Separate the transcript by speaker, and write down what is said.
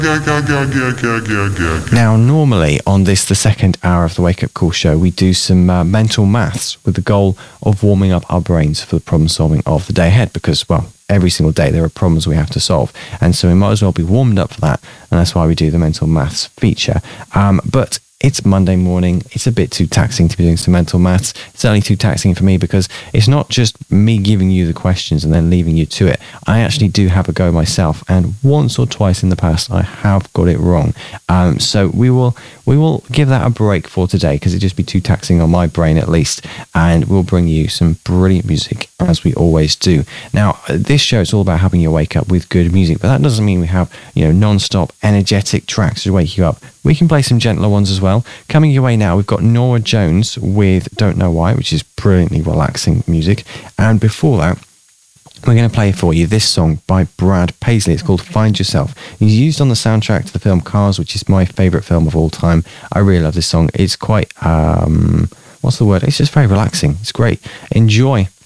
Speaker 1: Now, normally on this, the second hour of the Wake Up Call show, we do some mental maths with the goal of warming up our brains for the problem solving of the day ahead because, well, every single day there are problems we have to solve. And so we might as well be warmed up for that. And that's why we do the mental maths feature. But it's Monday morning. It's a bit too taxing to be doing some mental maths. It's only too taxing for me because it's not just me giving you the questions and then leaving you to it. I actually do have a go myself, and once or twice in the past I have got it wrong. So we will give that a break for today because it'd just be too taxing on my brain at least, and we'll bring you some brilliant music as we always do. Now, this show is all about helping you wake up with good music, but that doesn't mean we have non-stop energetic tracks to wake you up. We can play some gentler ones as well. Coming your way now, we've got Norah Jones with Don't Know Why, which is brilliantly relaxing music. And before that, we're going to play for you this song by Brad Paisley. It's called Find Yourself. It's used on the soundtrack to the film Cars, which is my favourite film of all time. I really love this song. It's quite, what's the word? It's just very relaxing. It's great. Enjoy.